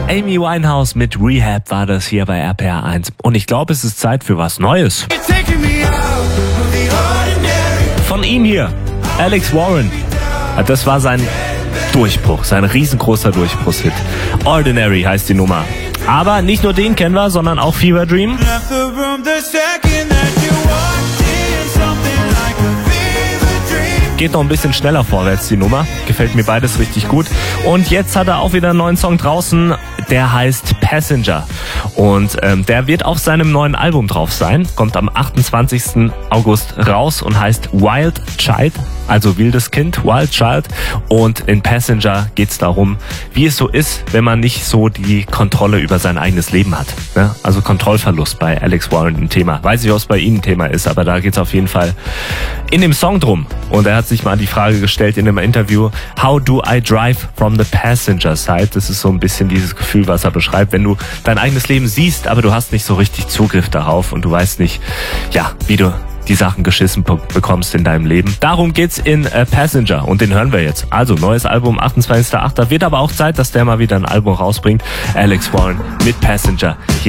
Amy Winehouse mit Rehab war das hier bei RPR 1. Und ich glaube, es ist Zeit für was Neues. Von ihm hier, Alex Warren. Das war sein Durchbruch, sein riesengroßer Durchbruchshit. Ordinary heißt die Nummer. Aber nicht nur den kennen wir, sondern auch Fever Dream. Geht noch ein bisschen schneller vorwärts, die Nummer. Gefällt mir beides richtig gut. Und jetzt hat er auch wieder einen neuen Song draußen, der heißt Passenger. Und der wird auf seinem neuen Album drauf sein. Kommt am 28. August raus und heißt Wild Child, also wildes Kind, Wild Child. Und in Passenger geht's darum, wie es so ist, wenn man nicht so die Kontrolle über sein eigenes Leben hat. Ne? Also Kontrollverlust bei Alex Warren ein Thema. Weiß nicht, was bei ihm ein Thema ist, aber da geht's auf jeden Fall in dem Song drum. Und er hat sich mal die Frage gestellt in einem Interview, how do I drive from the passenger side? Das ist so ein bisschen dieses Gefühl, was er beschreibt, wenn du dein eigenes Leben siehst, aber du hast nicht so richtig Zugriff darauf und du weißt nicht, ja, wie du die Sachen geschissen bekommst in deinem Leben. Darum geht's in Passenger und den hören wir jetzt. Also, neues Album, 28.08. Wird aber auch Zeit, dass der mal wieder ein Album rausbringt. Alex Warren mit Passenger hier